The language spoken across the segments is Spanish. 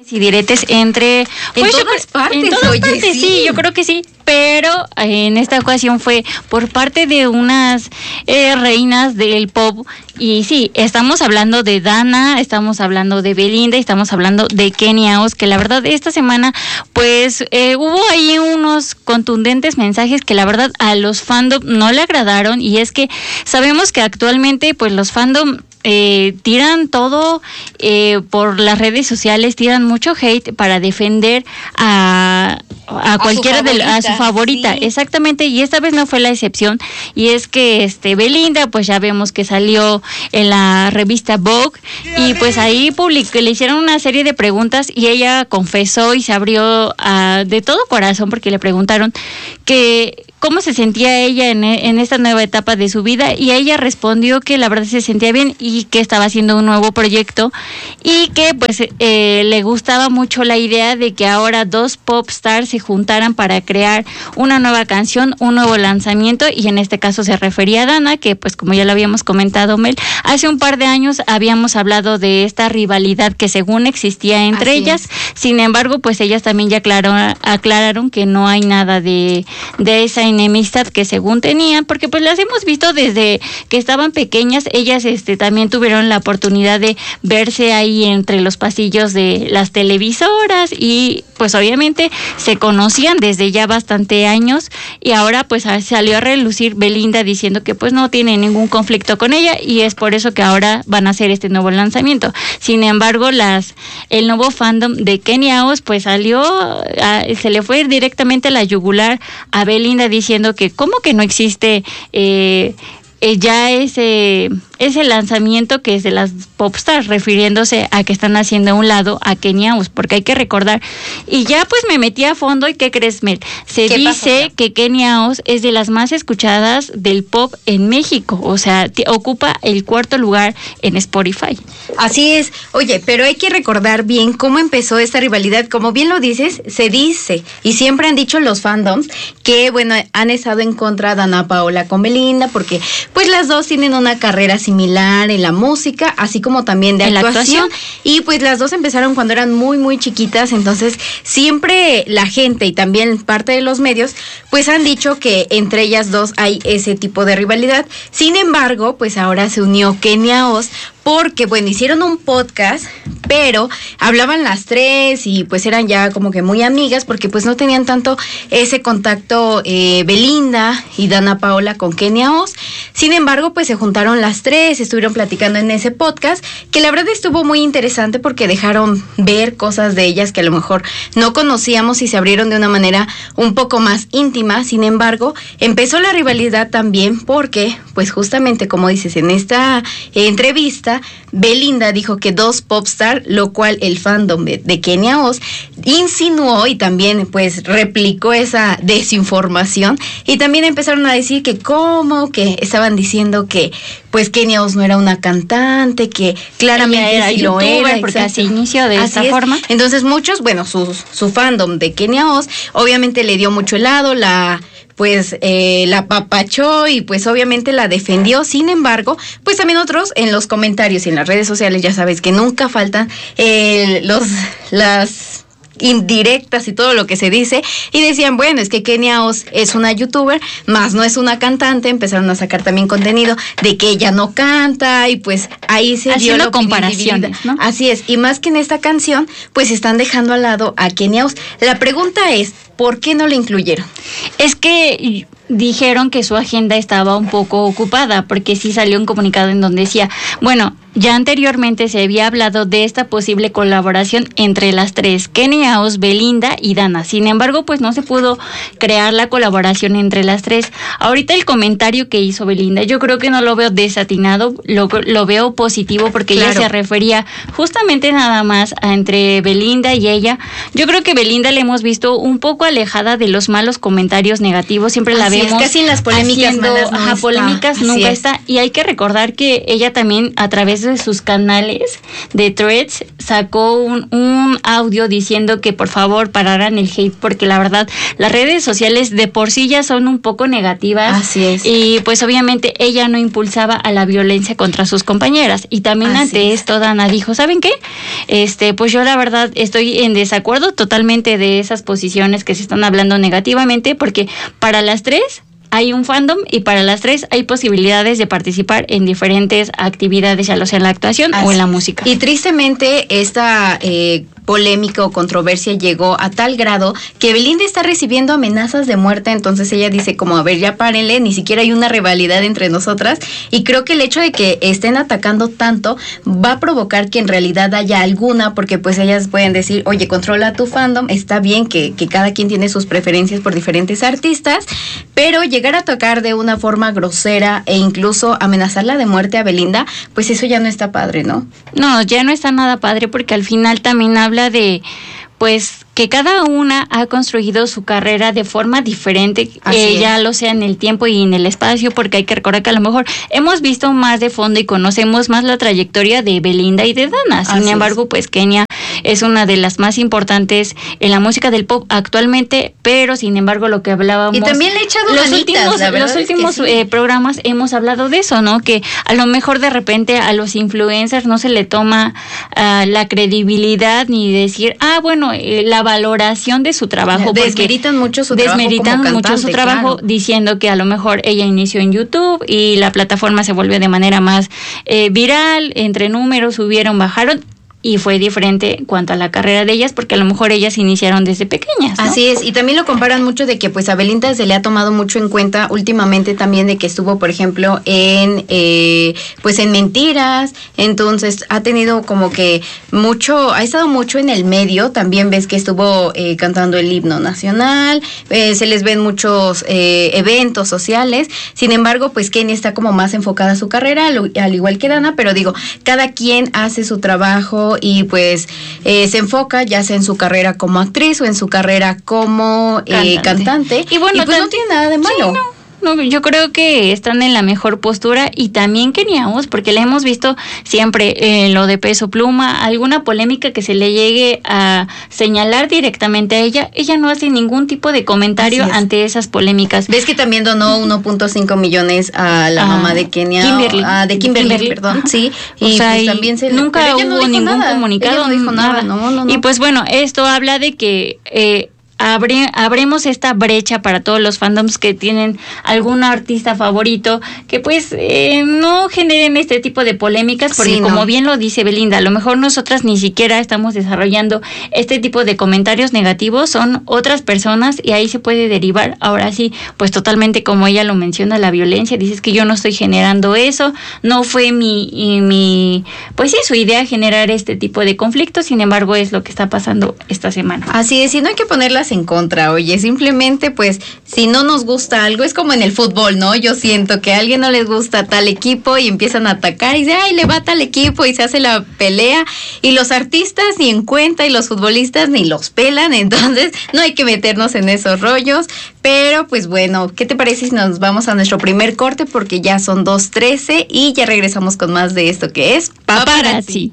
y diretes entre... Pues, en todas partes. En todas partes, sí, yo creo que sí. Pero en esta ocasión fue por parte de unas reinas del pop. Y sí, estamos hablando de Dana, estamos hablando de Belinda, estamos hablando de Kenia Os, que la verdad esta semana pues hubo ahí unos contundentes mensajes que la verdad a los fandom no le agradaron. Y es que sabemos que actualmente pues los fandom tiran todo por las redes sociales, tiran mucho hate para defender a cualquiera a su favorita, sí. Exactamente, y esta vez no fue la excepción. Y es que Belinda pues ya vemos que salió en la revista Vogue y pues ahí le hicieron una serie de preguntas y ella confesó y se abrió de todo corazón porque le preguntaron que cómo se sentía ella en esta nueva etapa de su vida, y ella respondió que la verdad se sentía bien y que estaba haciendo un nuevo proyecto y que pues le gustaba mucho la idea de que ahora dos pop stars se juntaran para crear una nueva canción, un nuevo lanzamiento, y en este caso se refería a Dana, que pues como ya lo habíamos comentado, Mel, hace un par de años habíamos hablado de esta rivalidad que según existía entre ellas. Sin embargo, pues ellas también ya aclararon que no hay nada de esa enemistad que según tenían, porque pues las hemos visto desde que estaban pequeñas. Ellas también tuvieron la oportunidad de verse ahí entre los pasillos de las televisoras y pues obviamente se conocían desde ya bastante años, y ahora pues salió a relucir Belinda diciendo que pues no tiene ningún conflicto con ella y es por eso que ahora van a hacer este nuevo lanzamiento. Sin embargo, el nuevo fandom de Kenia Os pues salió, se le fue directamente a la yugular a Belinda diciendo que cómo que no existe ya ese lanzamiento que es de las popstars, refiriéndose a que están haciendo a un lado a Kenia Os, porque hay que recordar, y ya pues me metí a fondo, y ¿qué crees, Mel? Se dice que Kenia Os es de las más escuchadas del pop en México, o sea, ocupa el 4º lugar en Spotify. Así es. Oye, pero hay que recordar bien cómo empezó esta rivalidad. Como bien lo dices, se dice, y siempre han dicho los fandoms, que bueno, han estado en contra de Dana Paola con Belinda, porque pues las dos tienen una carrera similar en la música, así como también de actuación. Y pues las dos empezaron cuando eran muy, muy chiquitas, entonces siempre la gente y también parte de los medios, pues han dicho que entre ellas dos hay ese tipo de rivalidad. Sin embargo, pues ahora se unió Kenia Os, porque, bueno, hicieron un podcast, pero hablaban las tres y pues eran ya como que muy amigas, porque pues no tenían tanto ese contacto Belinda y Dana Paola con Kenia Os. Sin embargo, pues se juntaron las tres, estuvieron platicando en ese podcast, que la verdad estuvo muy interesante porque dejaron ver cosas de ellas que a lo mejor no conocíamos y se abrieron de una manera un poco más íntima. Sin embargo, empezó la rivalidad también porque, pues justamente como dices, en esta entrevista, Belinda dijo que dos popstars, lo cual el fandom de Kenia Os insinuó y también pues replicó esa desinformación, y también empezaron a decir que cómo, que estaban diciendo que pues Kenia Os no era una cantante, que claramente era sí lo era, porque así inició de esta forma. Entonces muchos, bueno, su fandom de Kenia Os obviamente le dio mucho helado, la apapachó y pues obviamente la defendió. Sin embargo, pues también otros en los comentarios y en las redes sociales, ya sabes que nunca faltan las indirectas y todo lo que se dice, y decían, bueno, es que Kenia Os es una youtuber, más no es una cantante. Empezaron a sacar también contenido de que ella no canta, y pues ahí se dio la comparación, ¿no? Así es, y más que en esta canción, pues están dejando al lado a Kenia Os. La pregunta es, ¿por qué no la incluyeron? Es que dijeron que su agenda estaba un poco ocupada, porque sí salió un comunicado en donde decía, bueno, ya anteriormente se había hablado de esta posible colaboración entre las tres, Kenia Os, Belinda y Dana. Sin embargo, pues no se pudo crear la colaboración entre las tres. Ahorita el comentario que hizo Belinda, yo creo que no lo veo desatinado, lo veo positivo, porque ella se refería justamente nada más a entre Belinda y ella. Yo creo que Belinda le hemos visto un poco alejada de los malos comentarios negativos, siempre la vemos casi en las polémicas malas polémicas nunca está, y hay que recordar que ella también a través de sus canales de Threads sacó un audio diciendo que por favor pararan el hate, porque la verdad las redes sociales de por sí ya son un poco negativas. Así es. Y pues obviamente ella no impulsaba a la violencia contra sus compañeras. Y también ante esto Dana dijo, ¿saben qué? Pues yo la verdad estoy en desacuerdo totalmente de esas posiciones que se están hablando negativamente, porque para las tres hay un fandom y para las tres hay posibilidades de participar en diferentes actividades, ya sea en la actuación o en la música. Y tristemente esta polémica o controversia llegó a tal grado que Belinda está recibiendo amenazas de muerte. Entonces ella dice como, a ver, ya párenle, ni siquiera hay una rivalidad entre nosotras, y creo que el hecho de que estén atacando tanto va a provocar que en realidad haya alguna, porque pues ellas pueden decir, oye, controla tu fandom, está bien que cada quien tiene sus preferencias por diferentes artistas, pero llegar a tocar de una forma grosera e incluso amenazarla de muerte a Belinda, pues eso ya no está padre, ¿no? No, ya no está nada padre, porque al final también habla de, pues, que cada una ha construido su carrera de forma diferente, ya lo sea en el tiempo y en el espacio, porque hay que recordar que a lo mejor hemos visto más de fondo y conocemos más la trayectoria de Belinda y de Dana. Sin embargo, pues Kenia es una de las más importantes en la música del pop actualmente, pero sin embargo lo que hablábamos... Y también le he echado los últimos programas hemos hablado de eso, ¿no? Que a lo mejor de repente a los influencers no se le toma la credibilidad ni decir, bueno, la valoración de su trabajo. Desmeritan mucho su trabajo como cantante, diciendo que a lo mejor ella inició en YouTube y la plataforma se volvió de manera más viral, entre números subieron, bajaron. Y fue diferente en cuanto a la carrera de ellas, porque a lo mejor ellas iniciaron desde pequeñas, ¿no? Así es, y también lo comparan mucho de que pues a Belinda se le ha tomado mucho en cuenta últimamente también de que estuvo, por ejemplo, en Mentiras. Entonces ha tenido como que ha estado mucho en el medio. También ves que estuvo cantando el himno nacional, se les ven muchos eventos sociales. Sin embargo, pues Kenia está como más enfocada a su carrera, al igual que Dana, pero digo, cada quien hace su trabajo y pues se enfoca ya sea en su carrera como actriz o en su carrera como cantante. Y bueno, pues no tiene nada de malo. Sí, no, yo creo que están en la mejor postura, y también Kenia Os, porque le hemos visto siempre en lo de Peso Pluma, alguna polémica que se le llegue a señalar directamente a ella no hace ningún tipo de comentario ante esas polémicas. ¿Ves que también donó 1.5 millones a la mamá de Kenia? Kimberly, perdón. Ajá. Sí, y o sea, pues también nunca hubo ningún comunicado. Ella no dijo nada. No. Y pues bueno, esto habla de que abremos esta brecha para todos los fandoms que tienen algún artista favorito, que pues no generen este tipo de polémicas, porque como bien lo dice Belinda, a lo mejor nosotras ni siquiera estamos desarrollando este tipo de comentarios negativos, son otras personas, y ahí se puede derivar, ahora sí, pues totalmente como ella lo menciona, la violencia. Dices que yo no estoy generando eso, no fue mi pues sí, su idea generar este tipo de conflictos. Sin embargo, es lo que está pasando esta semana. Así es, y no hay que ponerlas en contra, oye, simplemente pues si no nos gusta algo, es como en el fútbol, ¿no? Yo siento que a alguien no les gusta tal equipo y empiezan a atacar y dicen, le va tal equipo, y se hace la pelea, y los artistas ni en cuenta y los futbolistas ni los pelan. Entonces no hay que meternos en esos rollos, pero pues bueno, ¿qué te parece si nos vamos a nuestro primer corte? Porque ya son 2:13 y ya regresamos con más de esto que es Paparazzi.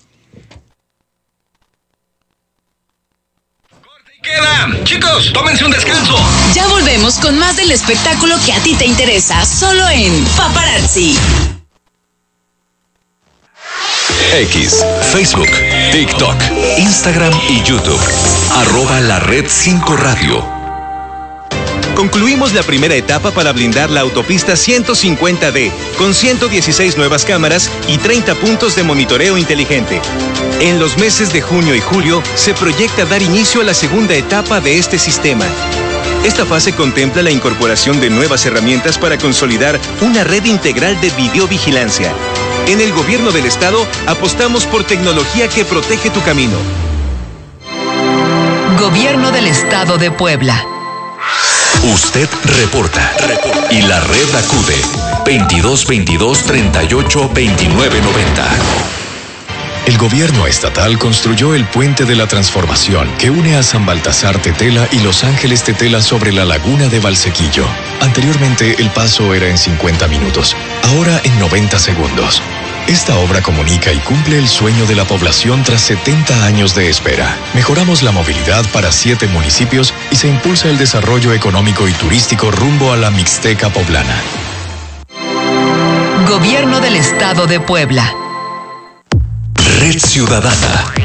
Queda. Chicos, tómense un descanso. Ya volvemos con más del espectáculo que a ti te interesa, solo en Paparazzi. X, Facebook, TikTok, Instagram y YouTube. @LaRed5Radio. Concluimos la primera etapa para blindar la autopista 150D con 116 nuevas cámaras y 30 puntos de monitoreo inteligente. En los meses de junio y julio se proyecta dar inicio a la segunda etapa de este sistema. Esta fase contempla la incorporación de nuevas herramientas para consolidar una red integral de videovigilancia. En el Gobierno del Estado apostamos por tecnología que protege tu camino. Gobierno del Estado de Puebla. Usted reporta y la red acude 2222 38 29 90. El gobierno estatal construyó el Puente de la Transformación que une a San Baltasar Tetela y Los Ángeles Tetela sobre la laguna de Valsequillo. Anteriormente el paso era en 50 minutos, ahora en 90 segundos. Esta obra comunica y cumple el sueño de la población tras 70 años de espera. Mejoramos la movilidad para 7 municipios y se impulsa el desarrollo económico y turístico rumbo a la Mixteca poblana. Gobierno del Estado de Puebla. Red Ciudadana.